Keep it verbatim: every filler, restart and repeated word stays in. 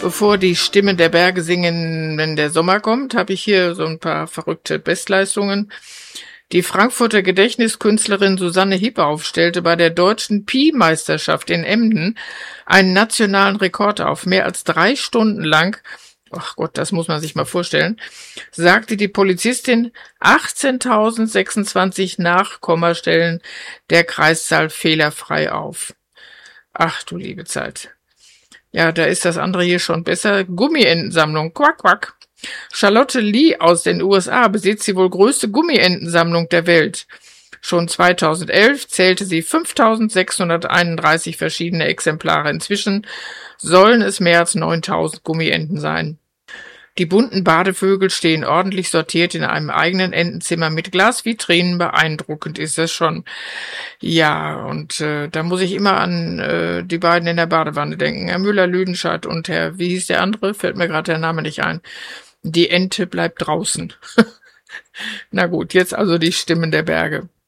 Bevor die Stimmen der Berge singen, wenn der Sommer kommt, habe ich hier so ein paar verrückte Bestleistungen. Die Frankfurter Gedächtniskünstlerin Susanne Hippauf stellte bei der deutschen Pi-Meisterschaft in Emden einen nationalen Rekord auf. Mehr als drei Stunden lang, ach Gott, das muss man sich mal vorstellen, sagte die Polizistin achtzehntausendsechsundzwanzig Nachkommastellen der Kreiszahl fehlerfrei auf. Ach du liebe Zeit. Ja, da ist das andere hier schon besser. Gummientensammlung, quack, quack. Charlotte Lee aus den U S A besitzt die wohl größte Gummientensammlung der Welt. Schon zweitausendelf zählte sie fünftausendsechshunderteinunddreißig verschiedene Exemplare. Inzwischen sollen es mehr als neuntausend Gummienten sein. Die bunten Badevögel stehen ordentlich sortiert in einem eigenen Entenzimmer mit Glasvitrinen. Beeindruckend ist das schon. Ja, und äh, da muss ich immer an äh, die beiden in der Badewanne denken. Herr Müller-Lüdenscheid und Herr, wie hieß der andere? Fällt mir gerade der Name nicht ein. Die Ente bleibt draußen. Na gut, jetzt also die Stimmen der Berge.